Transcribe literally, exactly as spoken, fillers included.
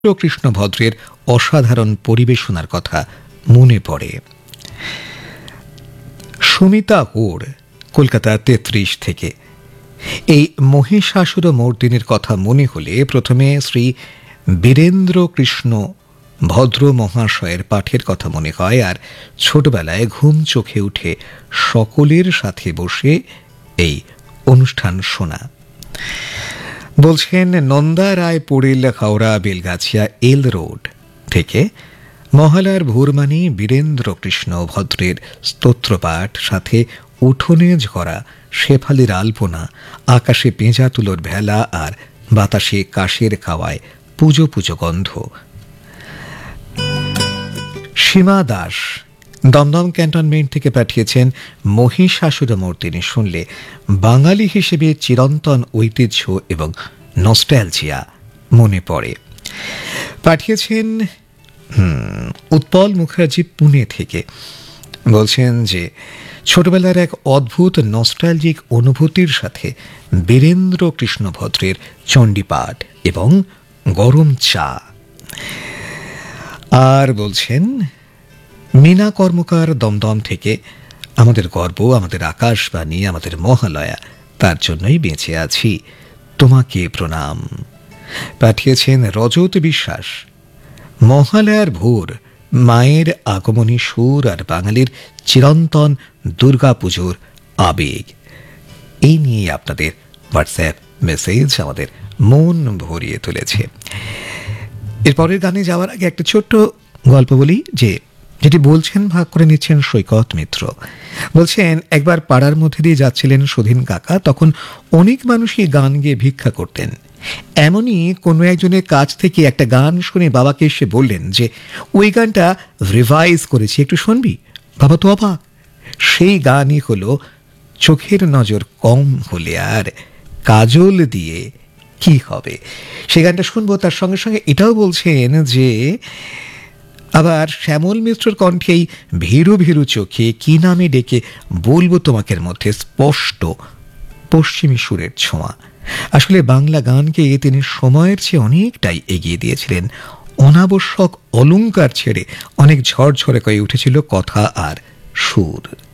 কৃষ্ণ ভদ্রের অসাধারণ পরিবেশনার কথা মনে পড়ে। সুমিতা হোর, কলকাতা তেত্রিশ থেকে। এই মহিষাসুর মর্দিনীর কথা মনে হলে প্রথমে শ্রী বীরেন্দ্র কৃষ্ণ ভদ্র মহাশয়ের পাঠের কথা মনে হয়, আর ছোটবেলায় ঘুম চোখে উঠে সকলের সাথে বসে এই অনুষ্ঠান শোনা। বলছেন নন্দা রায় পড়িল, হাওড়া বেলগাছিয়া এল রোড থেকে। মহালয়ার ভোরমানি বীরেন্দ্র কৃষ্ণ ভদ্রের স্তোত্রপাঠ, সাথে উঠোনে ঝরা শেফালির আলপনা, আকাশে পেঁজা তুলোর ভেলা আর বাতাসে কাশের খাওয়ায় পুজো পুজো গন্ধ। সীমা দাস দমদম ক্যান্টনমেন্ট থেকে পাঠিয়েছেন মহিষাসুরমর্দিনী শুনলে বাঙালি হিসেবে চিরন্তন ঐতিহ্য এবং নস্টালজিয়া মনে পড়ে। পাঠিয়েছেন উৎপল মুখার্জি পুনে থেকে। বলছেন যে ছোটবেলার এক অদ্ভুত নস্টালজিক অনুভূতির সাথে বীরেন্দ্র কৃষ্ণ ভদ্রের চণ্ডীপাঠ এবং গরম চা। আর বলছেন মীনা কর্মকার দমদম থেকে, আমাদের গর্ব, আমাদের আকাশবাণী, আমাদের মহালয়া, তার জন্যই বেঁচে আছি, তোমাকে প্রণাম। পাঠিয়েছেন রজত বিশ্বাস। মহালয়ার ভোর, মায়ের আগমনী সুর আর বাঙালির চিরন্তন দুর্গাপুজোর আবেগ, এই নিয়ে আপনাদের হোয়াটসঅ্যাপ মেসেজ আমাদের মন ভরিয়ে তুলেছে। এরপরের গানে যাওয়ার আগে একটা ছোট্ট গল্প বলি, যে যেটি বলছেন ভাগ করে নিচ্ছেন সৈকত মিত্র। বলছেন একবার পাড়ার মধ্যে দিয়ে যাচ্ছিলেন সুধীন কাকা, তখন অনেক মানুষই গান গেয়ে ভিক্ষা করতেন। এমনই কোনো একজনের কাছ থেকে একটা গান শুনে বাবাকে এসে বললেন যে ওই গানটা রিভাইজ করেছি, একটু শুনবি? বাবা তো অবাক। সেই গানই হলো চোখের নজর কম হলে আর কাজল দিয়ে কি হবে। সেই গানটা শুনবো। তার সঙ্গে সঙ্গে এটাও বলছেন যে আবার শ্যামল মিত্রর কণ্ঠেই ভীরু ভীরু চোখে কি নামে ডেকে বলবো তোমাকের মধ্যে স্পষ্ট পশ্চিমী সুরের ছোঁয়া। আসলে বাংলা গানকে তিনি সময়ের চেয়ে অনেকটাই এগিয়ে দিয়েছিলেন। অনাবশ্যক অলংকার ছেড়ে অনেক ঝরঝরে করে উঠেছিল কথা আর সুর।